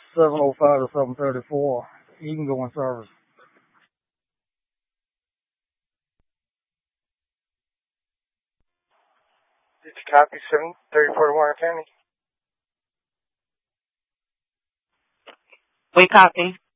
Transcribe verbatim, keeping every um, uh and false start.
seven oh five to seven thirty-four. You can go in service. Did you copy seven thirty-four to Warren County? We copy.